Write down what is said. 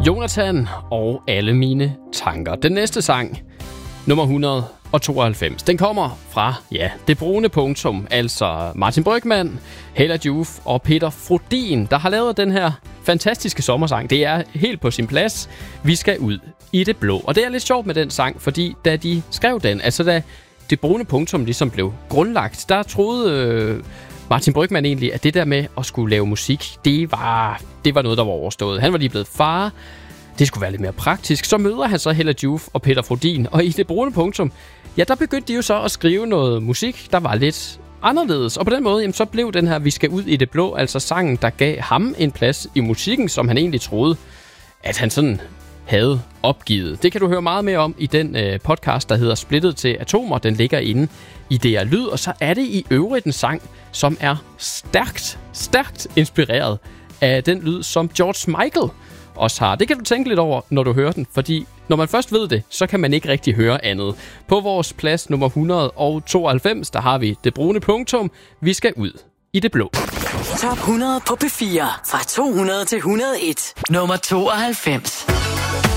Jonathan og alle mine tanker. Den næste sang, nummer 192, den kommer fra, Det Brune Punktum, altså Martin Brygmann, Hella Joof og Peter Frodin, der har lavet den her fantastiske sommersang. Det er helt på sin plads. Vi skal ud i det blå. Og det er lidt sjovt med den sang, fordi da de skrev den, altså da Det Brune Punktum ligesom blev grundlagt, der troede Martin Brygmann egentlig, at det der med at skulle lave musik, det var noget, der var overstået. Han var lige blevet far. Det skulle være lidt mere praktisk. Så møder han så Hella Joof og Peter Frodin, og i Det Brune Punktum, der begyndte de jo så at skrive noget musik, der var lidt anderledes. Og på den måde, jamen, så blev den her Vi skal ud i det blå, altså sangen, der gav ham en plads i musikken, som han egentlig troede, at han sådan havde opgivet. Det kan du høre meget mere om i den podcast, der hedder Splittet til Atomer. Den ligger inde i DR Lyd, og så er det i øvrigt en sang, som er stærkt inspireret af den lyd, som George Michael også har. Det kan du tænke lidt over, når du hører den, fordi når man først ved det, så kan man ikke rigtig høre andet. På vores plads nummer 192, der har vi Det Brune Punktum. Vi skal ud i det blå. Top 100 på P4 fra 200 til 101. Nummer 92.